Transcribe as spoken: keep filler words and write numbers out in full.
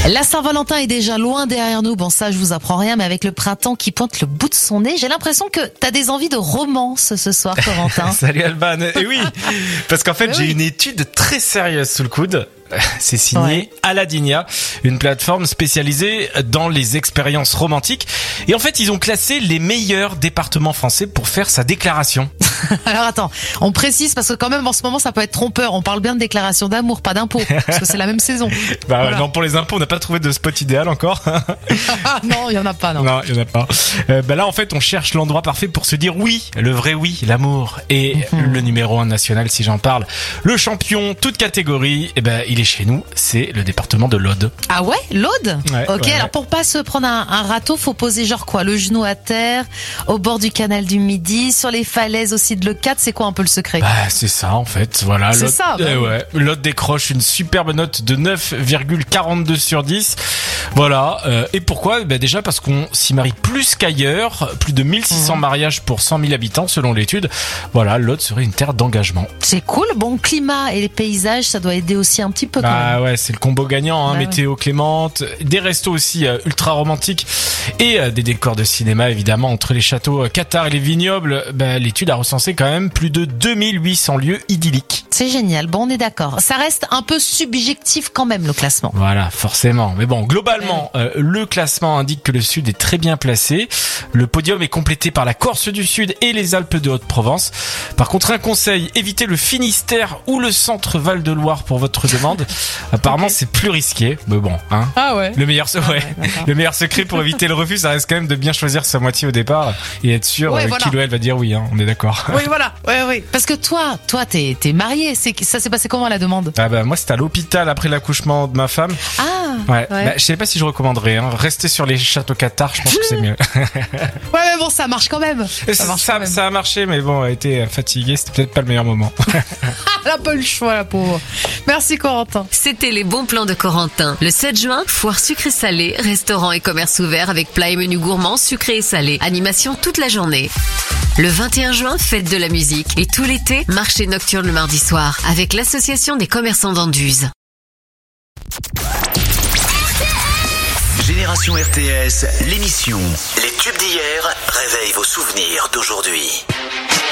La Saint-Valentin est déjà loin derrière nous. Bon, ça, je vous apprends rien, mais avec le printemps qui pointe le bout de son nez, j'ai l'impression que t'as des envies de romance ce soir, Corentin. Salut Alban. Et oui, parce qu'en fait, Mais j'ai oui. une étude très sérieuse sous le coude. C'est signé Ouais. Aladinia, une plateforme spécialisée dans les expériences romantiques. Et en fait, ils ont classé les meilleurs départements français pour faire sa déclaration. Alors attends, on précise parce que quand même en ce moment ça peut être trompeur. On parle bien de déclaration d'amour, pas d'impôt, parce que c'est la même saison. Bah Voilà. non, pour les impôts, on n'a pas trouvé de spot idéal encore. Ah non, il y en a pas, non. Non, il y en a pas. Euh, bah là, en fait, on cherche l'endroit parfait pour se dire oui, le vrai oui, l'amour. Et Mhm. le numéro un national, si j'en parle, le champion, toute catégorie, eh ben, il est chez nous. C'est le département de l'Aude. Ah ouais, l'Aude. Ouais, Ok, ouais, alors ouais. pour pas se prendre un, un râteau, faut poser genre quoi, le genou à terre, au bord du canal du Midi, sur les falaises aussi de l'Eucate. C'est quoi un peu le secret? Bah, c'est ça, en fait. Voilà. C'est l'Aude- ça, bah eh oui. ouais. L'Aude décroche une superbe note de neuf virgule quarante-deux sur dix. Voilà. Euh, et pourquoi? Bah, déjà parce qu'on s'y marie plus qu'ailleurs. Plus de mille six cents Mhm. mariages pour cent mille habitants, selon l'étude. Voilà. L'Aude serait une terre d'engagement. C'est cool. Bon, climat et les paysages, ça doit aider aussi un petit peu quand Bah même. ouais, c'est le combo gagnant, hein, Bah météo clémente, des restos aussi euh, ultra romantiques et euh, des décors de cinéma évidemment entre les châteaux euh, Qatar et les vignobles. Bah, l'étude a recensé quand même plus de deux mille huit cents lieux idylliques. C'est génial. Bon, on est d'accord. Ça reste un peu subjectif quand même le classement. Voilà, forcément. Mais bon, globalement, euh, le classement indique que le Sud est très bien placé. Le podium est complété par la Corse du Sud et les Alpes de Haute-Provence. Par contre, un conseil, évitez le Finistère ou le centre Val-de-Loire pour votre demande. Apparemment, Ok. c'est plus risqué. Mais bon, hein. Ah ouais. Le meilleur, se- ouais. d'accord. Le meilleur secret pour éviter le refus, ça reste quand même de bien choisir sa moitié au départ et être sûr Ouais, euh, voilà. qu'il ou elle va dire oui, hein, on est d'accord. Oui, voilà. Oui, oui. Parce que toi, toi, t'es, t'es marié. C'est, ça s'est passé comment à la demande? Ah bah moi c'était à l'hôpital après l'accouchement de ma femme. Ah. Ouais. Ouais. Bah, je sais pas si je recommanderais. Hein. Rester sur les châteaux Qatar, je pense que c'est mieux. Ouais, mais bon, ça marche quand même. ça, Ça marche ça, quand même. ça a marché, mais bon, elle était fatiguée, c'était peut-être pas le meilleur moment. Elle a pas eu le choix, la pauvre. Merci, Corentin. C'était les bons plans de Corentin. Le sept juin, foire sucré-salé, restaurant et commerce ouvert avec plats et menus gourmands sucrés et salés. Animation toute la journée. Le vingt et un juin, fête de la musique. Et tout l'été, marché nocturne le mardi soir avec l'association des commerçants d'Anduze. Génération R T S, l'émission. Les tubes d'hier réveillent vos souvenirs d'aujourd'hui.